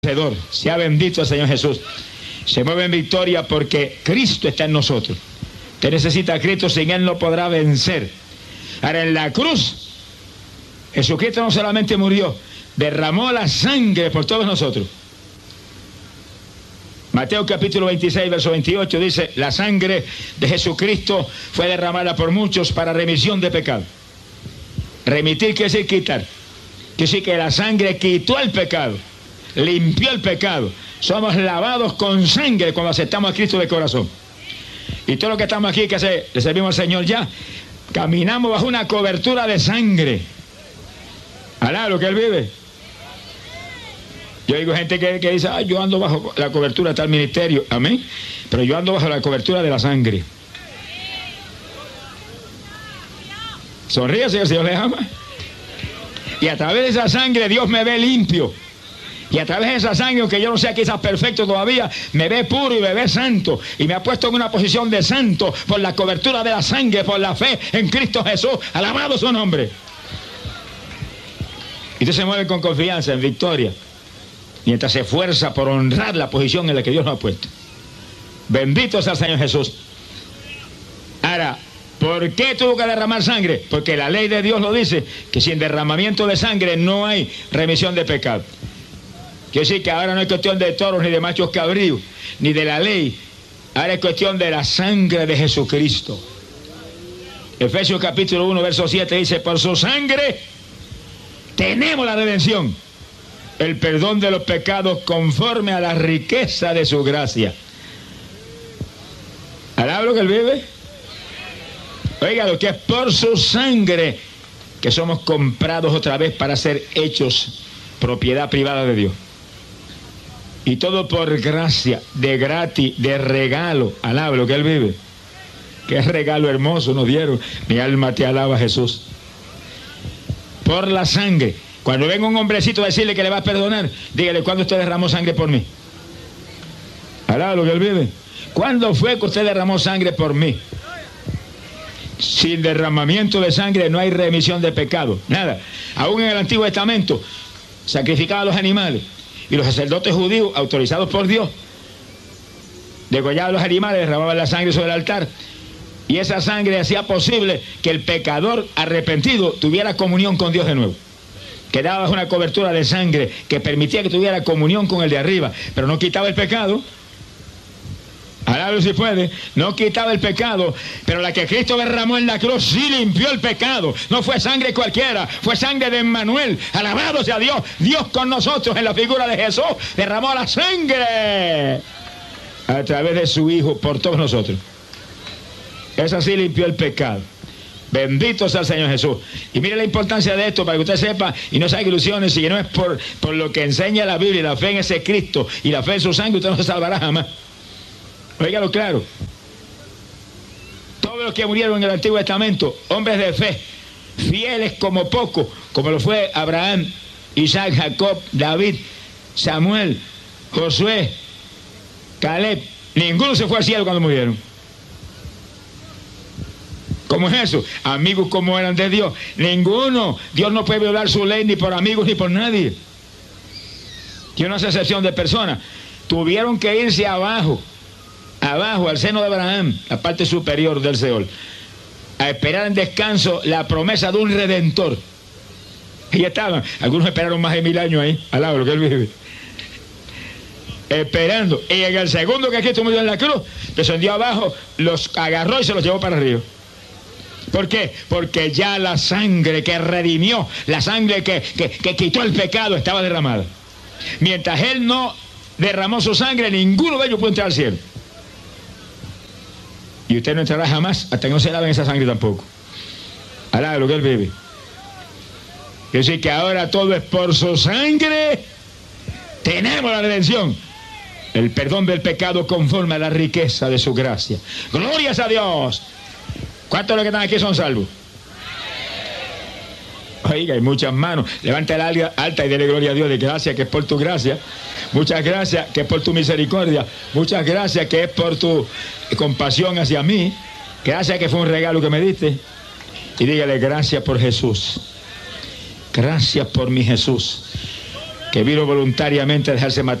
Sea bendito el Señor Jesús. Se mueve en victoria porque Cristo está en nosotros. Usted necesita a Cristo, sin Él no podrá vencer. Ahora, en la cruz, Jesucristo no solamente murió, derramó la sangre por todos nosotros. Mateo capítulo 26, verso 28 dice: la sangre de Jesucristo fue derramada por muchos para remisión de pecado. Remitir quiere decir quitar. Quiere decir que la sangre quitó el pecado, limpió el pecado. Somos lavados con sangre cuando aceptamos a Cristo de corazón. Y todo lo que estamos aquí, que le servimos al Señor ya, caminamos bajo una cobertura de sangre. Alá, lo que Él vive. Yo digo gente que dice: ay, yo ando bajo la cobertura de tal ministerio. Amén. Pero yo ando bajo la cobertura de la sangre. Sonríe, si el Señor le ama. Y a través de esa sangre Dios me ve limpio. Y a través de esa sangre, aunque yo no sea quizás perfecto todavía, me ve puro y me ve santo. Y me ha puesto en una posición de santo por la cobertura de la sangre, por la fe en Cristo Jesús. Alabado su nombre. Y usted se mueve con confianza, en victoria, mientras se esfuerza por honrar la posición en la que Dios nos ha puesto. Bendito sea el Señor Jesús. Ahora, ¿por qué tuvo que derramar sangre? Porque la ley de Dios lo dice, que sin derramamiento de sangre no hay remisión de pecado. Quiere decir que ahora no es cuestión de toros ni de machos cabríos, ni de la ley. Ahora es cuestión de la sangre de Jesucristo. Efesios capítulo 1, verso 7 dice: por su sangre tenemos la redención, el perdón de los pecados conforme a la riqueza de su gracia. ¿Alaba lo que Él vive? Oiga, lo que es por su sangre que somos comprados otra vez para ser hechos propiedad privada de Dios. Y todo por gracia, de gratis, de regalo. Alaba lo que Él vive. Qué regalo hermoso nos dieron. Mi alma te alaba, Jesús. Por la sangre. Cuando venga un hombrecito a decirle que le va a perdonar, dígale: ¿cuándo usted derramó sangre por mí? Alaba lo que Él vive. ¿Cuándo fue que usted derramó sangre por mí? Sin derramamiento de sangre no hay remisión de pecado. Nada. Aún en el Antiguo Testamento sacrificaban a los animales. Y los sacerdotes judíos, autorizados por Dios, degollaban a los animales, derramaban la sangre sobre el altar. Y esa sangre hacía posible que el pecador arrepentido tuviera comunión con Dios de nuevo. Quedaba bajo una cobertura de sangre que permitía que tuviera comunión con el de arriba, pero no quitaba el pecado. Alablo si puede. No quitaba el pecado, pero la que Cristo derramó en la cruz sí limpió el pecado. No fue sangre cualquiera, fue sangre de Emmanuel. Alabado sea Dios. Dios con nosotros en la figura de Jesús derramó la sangre a través de su Hijo por todos nosotros. Esa sí limpió el pecado. Bendito sea el Señor Jesús. Y mire la importancia de esto para que usted sepa y no se haga ilusiones. Si no es por lo que enseña la Biblia y la fe en ese Cristo y la fe en su sangre, usted no se salvará jamás. Óigalo claro. Todos los que murieron en el Antiguo Testamento, hombres de fe, fieles como poco, como lo fue Abraham, Isaac, Jacob, David, Samuel, Josué, Caleb, ninguno se fue al cielo cuando murieron. ¿Cómo es eso? Amigos como eran de Dios. Ninguno. Dios no puede violar su ley ni por amigos ni por nadie. Tiene una excepción de personas. Tuvieron que irse abajo, al seno de Abraham, la parte superior del Seol, a esperar en descanso la promesa de un redentor. Y estaban, algunos esperaron más de 1000 años ahí, al lado de lo que Él vive, esperando. Y en el segundo que Cristo murió en la cruz, descendió abajo, los agarró y se los llevó para arriba. ¿Por qué? Porque ya la sangre que redimió, la sangre que quitó el pecado estaba derramada. Mientras Él no derramó su sangre, ninguno de ellos puede entrar al cielo. Y usted no entrará jamás hasta que no se laven esa sangre tampoco. Alá lo que Él vive. Quiere decir que ahora todo es por su sangre. Tenemos la redención, el perdón del pecado conforme a la riqueza de su gracia. Glorias a Dios. ¿Cuántos de los que están aquí son salvos? Oiga, hay muchas manos. Levanta la alta y dele gloria a Dios. De gracias que es por tu gracia. Muchas gracias que es por tu misericordia. Muchas gracias que es por tu compasión hacia mí. Gracias que fue un regalo que me diste. Y dígale: gracias por Jesús. Gracias por mi Jesús. que vino voluntariamente a dejarse matar